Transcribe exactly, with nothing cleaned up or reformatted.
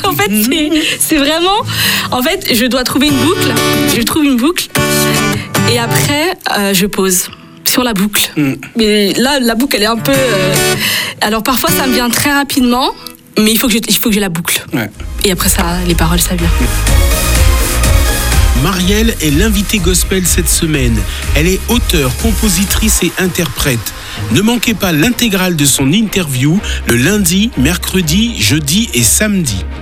En fait, c'est, c'est vraiment... En fait, je dois trouver une boucle. Je trouve une boucle. Et après, euh, je pose sur la boucle. Mm. Mais là, la boucle, elle est un peu... Euh... Alors, parfois, ça me vient très rapidement. Mais il faut que j'ai, il faut que j'ai la boucle. Ouais. Et après ça, les paroles, ça vient. Marielle est l'invitée gospel cette semaine. Elle est auteure, compositrice et interprète. Ne manquez pas l'intégrale de son interview le lundi, mercredi, jeudi et samedi.